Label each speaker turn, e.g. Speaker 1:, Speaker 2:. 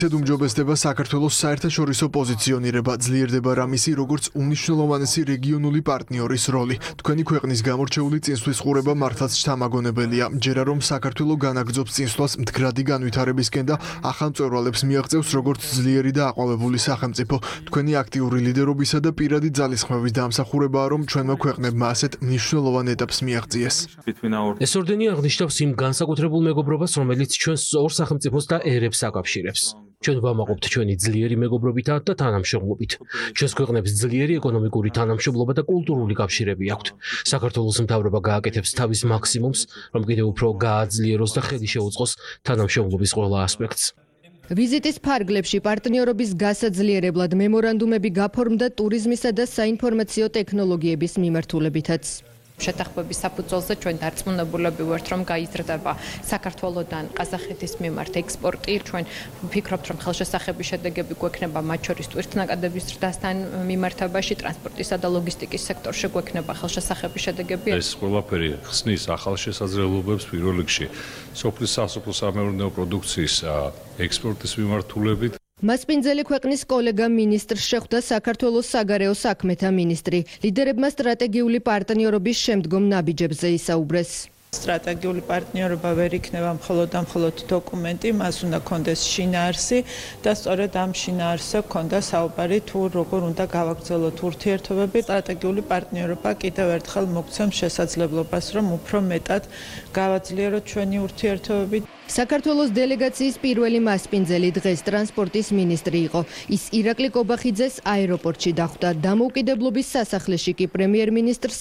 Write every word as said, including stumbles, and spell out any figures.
Speaker 1: umჯობესდება საქართველოს საერთაშორისო პოზიციონირება, ძლიერდება რამისი, როგორც უმნიშვნელოვანესი რეგიონული პარტნიორის როლი. თქვენი ქვეყნის გამორჩეული წინსვლის ყურება მართლაც შთამაგონებელია. მჯერა რომ საქართველო განაგრძობს წინსვლას მდგრადი განვითარებისკენ და ახალ მწვერვალებს მიაღწევს, როგორც ძლიერი და აყვავებული სახელმწიფო. თქვენი აქტიური ლიდერობისა და პირადი ძალისხმევის დამსახურებაა, რომ ჩვენმა ქვეყნებმა ასეთ მნიშვნელოვან ეტაპს მიაღწიეს.
Speaker 2: ეს ორდენი აღნიშნავს იმ განსაკუთრებულ მეგობრობას, რომელიც ჩვენს ორ სახელმწიფოს და ერებს აკავშირებს. ჩვენ ვამაყობთ ჩვენი ძლიერი მეგობრობითა და თანამშრომლობით. ჩვენს ქვეყნებს ძლიერი ეკონომიკური თანამშრომლობა და კულტურული კავშირები აქვთ. საქართველოს მთავრობა გააკეთებს თავის მაქსიმუმს, რომ კიდევ უფრო გააძლიეროს და ხელი შეუწყოს თანამშრომლობის ყველა ასპექტს.
Speaker 3: ვიზიტის ფარგლებში პარტნიორობის გასაძლიერებლად მემორანდუმები გაფორმდა ტურიზმისა და საინფორმაციო ტექნოლოგიების მიმართულებითაც.
Speaker 4: შეთანხმების საფუძველზე ჩვენ დარწმუნებულები ვართ, რომ გაიზრდება საქართველოსთან ყაზახეთის მიმართ ექსპორტი. ჩვენ ვფიქრობთ, რომ ხელშესახების შედეგები გვექნება მათ შორის ტვირთნაკადების ზრდასთან მიმართებაში, ტრანსპორტისა და ლოგისტიკის სექტორში გვექნება ხელშესახების შედეგები.
Speaker 5: ეს ყველაფერი ხსნის ახალ შესაძლებლობებს პირველ რიგში სოფლის სასოფლო-სამეურნეო პროდუქციის ექსპორტის მიმართულებით.
Speaker 3: მასპინძელი ქვეყნის კოლეგა მინისტრს შეხვდა საქართველოს საგარეო საქმეთა მინისტრი. ლიდერებმა სტრატეგიული პარტნიორობის შემდგომ ნაბიჯებზე ისაუბრეს.
Speaker 6: სტრატეგიული პარტნიორობა ვერ იქნება მხოლოდ და მხოლოდ დოკუმენტი, მას უნდა კონდეს შინაარსი და სწორედ ამ შინაარსზე ქონდა საუბარი თუ როგორ უნდა გავაგრძელოთ ურთიერთობები. სტრატეგიული პარტნიორობა კიდევ ერთხელ მოგცემს შესაძლებლობას, რომ უფრო მეტად გავაძლიეროთ ჩვენი ურთიერთობები. საქართველოს დელეგაციის პირველი მასპინძელი დღეს ტრანსპორტის მინისტრი იყო. ის ირაკლი კობახიძეს აეროპორტში დახვდა. დამოუკიდებლობის სასახლეში კი პრემიერ-მინისტრს